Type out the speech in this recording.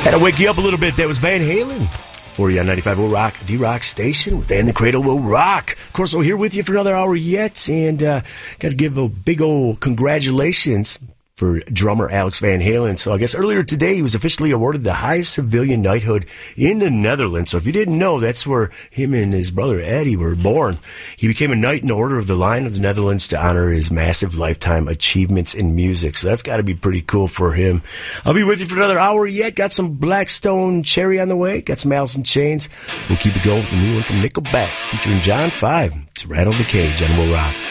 Had to wake you up a little bit. That was Van Halen for you on 95 Will Rock, the Rock Station with And the Cradle Will Rock. Of course, we're here with you for another hour yet, and got to give a big old congratulations for drummer Alex Van Halen. So I guess earlier today he was officially awarded the highest civilian knighthood in the Netherlands. So if you didn't know, that's where him and his brother Eddie were born. He became a knight in the Order of the Lion of the Netherlands to honor his massive lifetime achievements in music. So that's got to be pretty cool for him. I'll be with you for another hour yet. Got some Blackstone Cherry on the way. Got some Alice in Chains. We'll keep it going with a new one from Nickelback featuring John 5. It's Rattle the Cage on Will Rock.